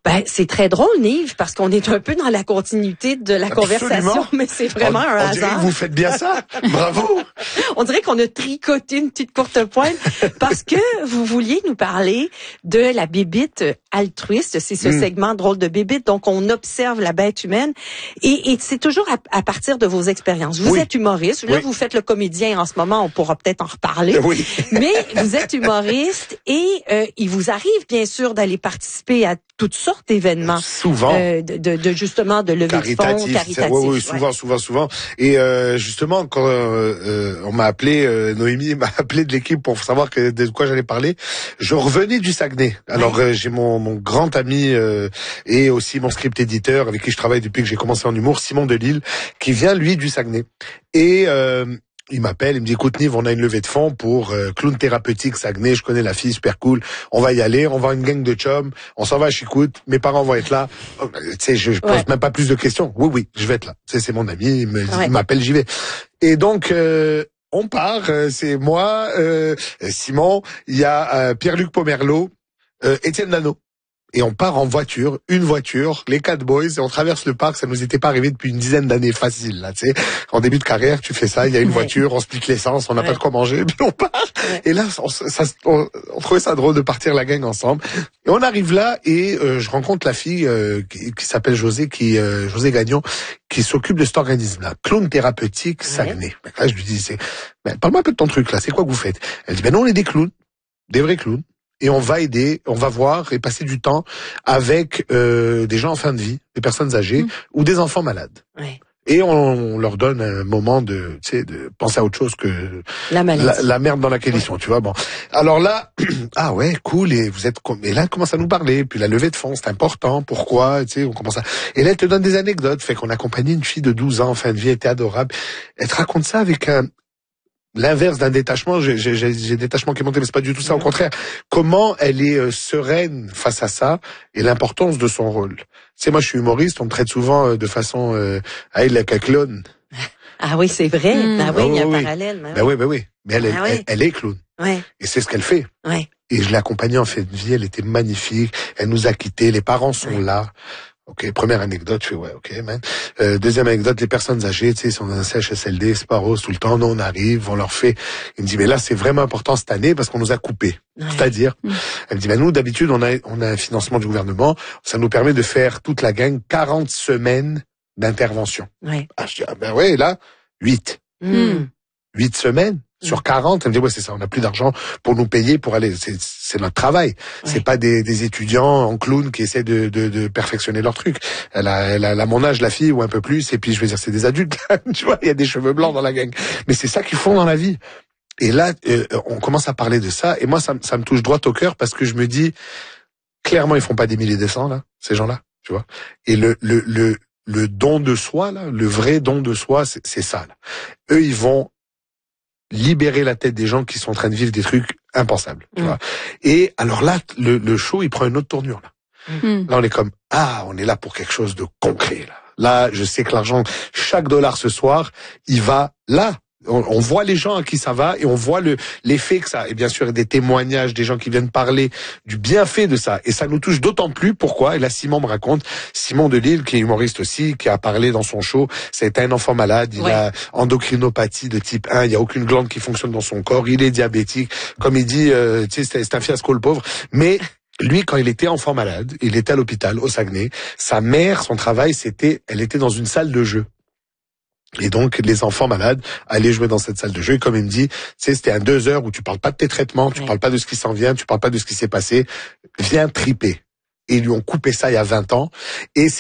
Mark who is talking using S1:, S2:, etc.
S1: Ben, c'est très drôle, Nive, parce qu'on est un peu dans la continuité de la conversation, mais c'est vraiment un hasard.
S2: On dirait que vous faites bien ça. Bravo.
S1: On dirait qu'on a tricoté une petite courte pointe parce que vous vouliez nous parler de la bébite altruiste. C'est ce segment drôle de bébite. Donc, on observe la bête humaine et c'est toujours à partir de vos expériences. Vous êtes humoriste. Là, vous faites le comédien en ce moment. On pourra peut-être en reparler.
S2: Oui.
S1: Mais vous êtes humoriste et il vous arrive, bien sûr, d'aller participer à toutes sortes d'événements.
S2: Souvent.
S1: Justement, de lever de fonds, caritatifs.
S2: Oui, souvent. Et justement, quand on m'a appelé, Noémie m'a appelé de l'équipe pour savoir de quoi j'allais parler, je revenais du Saguenay. Alors j'ai mon grand ami et aussi mon script éditeur avec qui je travaille depuis que j'ai commencé en humour, Simon Delille, qui vient lui du Saguenay. Et il m'appelle, il me dit écoute Nive, on a une levée de fonds pour clown thérapeutique Saguenay, je connais la fille, super cool, on va y aller, on va une gang de chums, on s'en va à Chicoute, mes parents vont être là. Tu sais, je pose même pas plus de questions. Oui, je vais être là. Tu sais, c'est mon ami, il m'appelle, j'y vais. Et donc on part, c'est moi, Simon, il y a Pierre-Luc Pomerleau, Étienne Dano. Et on part en voiture, une voiture, les 4 boys, et on traverse le parc. Ça nous était pas arrivé depuis une dizaine d'années facile, là, tu sais. En début de carrière, tu fais ça, il y a une voiture, on split l'essence, on n'a pas de quoi manger, puis on part. Et là, on trouvait ça drôle de partir la gang ensemble. Et on arrive là, et je rencontre la fille qui s'appelle José, José Gagnon, qui s'occupe de cet organisme-là, clown thérapeutique Saguenay. Là, je lui dis, parle-moi un peu de ton truc, là, c'est quoi que vous faites? Elle dit, nous, on est des clowns, des vrais clowns. Et on va aider, on va voir et passer du temps avec des gens en fin de vie, des personnes âgées ou des enfants malades. Et on leur donne un moment de penser à autre chose que la merde dans laquelle ils sont, tu vois. Bon, alors là, ah ouais, cool. Et là, elle commence à nous parler. Puis la levée de fonds, c'est important. Pourquoi, tu sais, on commence à. Et là, elle te donne des anecdotes. Fait qu'on accompagnait une fille de 12 ans en fin de vie, elle était adorable. Elle te raconte ça avec l'inverse d'un détachement. J'ai détachement qui est monté, mais c'est pas du tout ça. Au contraire, comment elle est sereine face à ça et l'importance de son rôle. Tu sais, moi, je suis humoriste. On me traite souvent de façon il a qu'un clown.
S1: Ah oui, c'est vrai. Ah oui, il y a un parallèle.
S2: Oui. Mais elle est clown. Et c'est ce qu'elle fait. Et je l'ai accompagnée en fin de vie. Elle était magnifique. Elle nous a quittés. Les parents sont là. Ok, première anecdote, je fais ok, man. Deuxième anecdote, les personnes âgées, tu sais, sont dans un CHSLD, c'est pas rose tout le temps. Nous, on arrive, on leur fait. Il me dit, mais là, c'est vraiment important cette année parce qu'on nous a coupés. C'est-à-dire, elle me dit, nous, d'habitude, on a un financement du gouvernement. Ça nous permet de faire toute la gang 40 semaines d'intervention. Ah, je dis, là, 8. 8 semaines. Sur 40, elle me dit, c'est ça, on n'a plus d'argent pour nous payer pour aller, c'est notre travail. C'est pas des étudiants en clown qui essaient de perfectionner leur truc. Elle a mon âge, la fille, ou un peu plus, et puis je veux dire, c'est des adultes, tu vois, il y a des cheveux blancs dans la gang. Mais c'est ça qu'ils font dans la vie. Et là, on commence à parler de ça, et moi, ça me touche droit au cœur parce que je me dis, clairement, ils font pas des milliers de cents, là, ces gens-là, tu vois. Et le don de soi, là, le vrai don de soi, c'est ça, là. Eux, ils vont libérer la tête des gens qui sont en train de vivre des trucs impensables, tu vois. Et alors là, le show, il prend une autre tournure, là. Là, on est comme, on est là pour quelque chose de concret, là. Là, je sais que l'argent, chaque dollar ce soir, il va là. On voit les gens à qui ça va et on voit l'effet que ça a. Et bien sûr, des témoignages, des gens qui viennent parler du bienfait de ça. Et ça nous touche d'autant plus. Pourquoi? Et là, Simon me raconte, Simon Delille, qui est humoriste aussi, qui a parlé dans son show, c'était un enfant malade, il a endocrinopathie de type 1, il n'y a aucune glande qui fonctionne dans son corps, il est diabétique. Comme il dit, tu sais, c'est un fiasco le pauvre. Mais lui, quand il était enfant malade, il était à l'hôpital, au Saguenay, sa mère, son travail, elle était dans une salle de jeu. Et donc, les enfants malades allaient jouer dans cette salle de jeu. Et comme il me dit, tu sais, c'était un 2 heures où tu parles pas de tes traitements, tu parles pas de ce qui s'en vient, tu parles pas de ce qui s'est passé. Viens triper. Et ils lui ont coupé ça il y a 20 ans. Et